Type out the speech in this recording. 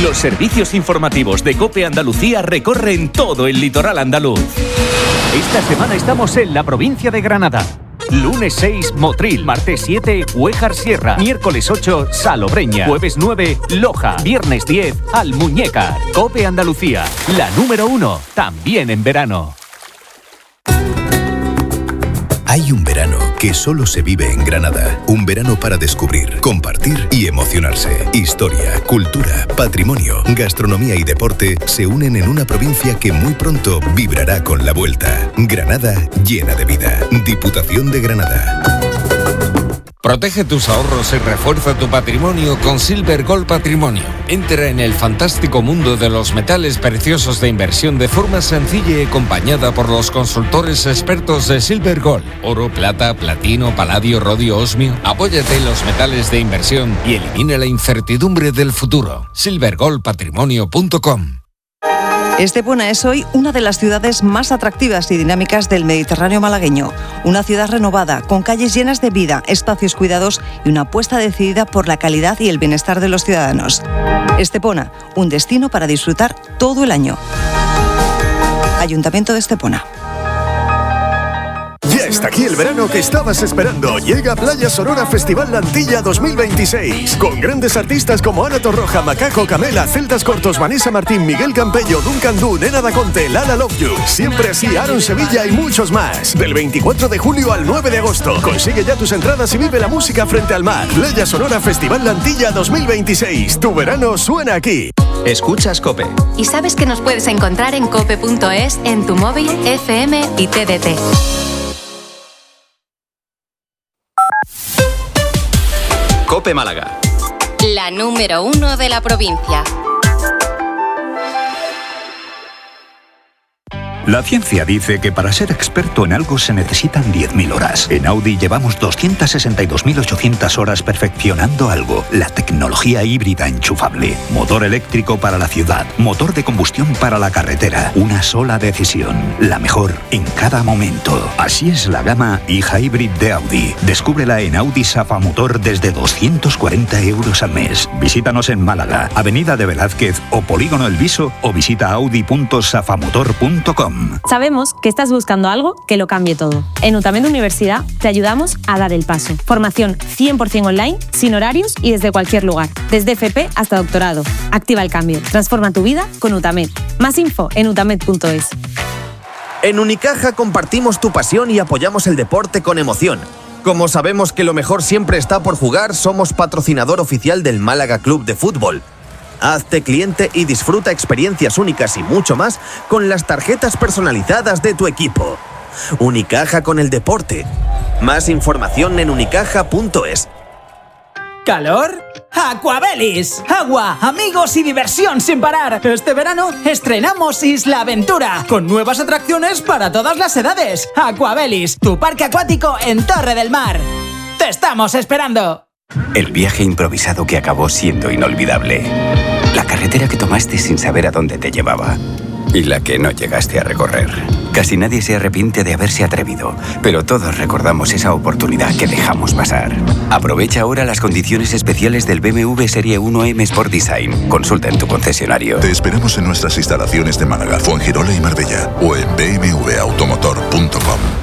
Los servicios informativos de COPE Andalucía recorren todo el litoral andaluz. Esta semana estamos en la provincia de Granada. Lunes 6, Motril. Martes 7, Huéjar Sierra. Miércoles 8, Salobreña. Jueves 9, Loja. Viernes 10, Almuñécar. COPE Andalucía, la número 1, también en verano. Hay un verano que solo se vive en Granada. Un verano para descubrir, compartir y emocionarse. Historia, cultura, patrimonio, gastronomía y deporte se unen en una provincia que muy pronto vibrará con la vuelta. Granada llena de vida. Diputación de Granada. Protege tus ahorros y refuerza tu patrimonio con Silver Gold Patrimonio. Entra en el fantástico mundo de los metales preciosos de inversión de forma sencilla y acompañada por los consultores expertos de Silver Gold. Oro, plata, platino, paladio, rodio, osmio. Apóyate en los metales de inversión y elimina la incertidumbre del futuro. silvergoldpatrimonio.com. Estepona es hoy una de las ciudades más atractivas y dinámicas del Mediterráneo malagueño. Una ciudad renovada, con calles llenas de vida, espacios cuidados y una apuesta decidida por la calidad y el bienestar de los ciudadanos. Estepona, un destino para disfrutar todo el año. Ayuntamiento de Estepona. Ya está aquí el verano que estabas esperando. Llega Playa Sonora Festival Lantilla 2026. Con grandes artistas como Ana Torroja, Macaco, Camela, Celtas Cortos, Vanessa Martín, Miguel Campello, Duncan Du, Nena Da Conte, Lala Love You. Siempre así, Aaron Sevilla y muchos más. Del 24 de julio al 9 de agosto. Consigue ya tus entradas y vive la música frente al mar. Playa Sonora Festival Lantilla 2026. Tu verano suena aquí. Escuchas COPE. Y sabes que nos puedes encontrar en cope.es, en tu móvil, FM y TDT. COPE Málaga. La número 1 de la provincia. La ciencia dice que para ser experto en algo se necesitan 10.000 horas. En Audi llevamos 262.800 horas perfeccionando algo. La tecnología híbrida enchufable. Motor eléctrico para la ciudad. Motor de combustión para la carretera. Una sola decisión. La mejor en cada momento. Así es la gama e-Hybrid de Audi. Descúbrela en Audi Safamotor desde 240 euros al mes. Visítanos en Málaga, Avenida de Velázquez o Polígono El Viso o visita audi.safamotor.com. Sabemos que estás buscando algo que lo cambie todo. En UTAMED Universidad te ayudamos a dar el paso. Formación 100% online, sin horarios y desde cualquier lugar. Desde FP hasta doctorado. Activa el cambio. Transforma tu vida con UTAMED. Más info en utamed.es. En Unicaja compartimos tu pasión y apoyamos el deporte con emoción. Como sabemos que lo mejor siempre está por jugar, somos patrocinador oficial del Málaga Club de Fútbol. Hazte cliente y disfruta experiencias únicas y mucho más con las tarjetas personalizadas de tu equipo. Unicaja con el deporte. Más información en unicaja.es. ¿Calor? ¡Aquabelis! Agua, amigos y diversión sin parar. Este verano estrenamos Isla Aventura, con nuevas atracciones para todas las edades. Aquabelis, tu parque acuático en Torre del Mar. ¡Te estamos esperando! El viaje improvisado que acabó siendo inolvidable. La carretera que tomaste sin saber a dónde te llevaba. Y la que no llegaste a recorrer. Casi nadie se arrepiente de haberse atrevido, pero todos recordamos esa oportunidad que dejamos pasar. Aprovecha ahora las condiciones especiales del BMW Serie 1 M Sport Design. Consulta en tu concesionario. Te esperamos en nuestras instalaciones de Málaga, Fuengirola y Marbella o en bmwautomotor.com.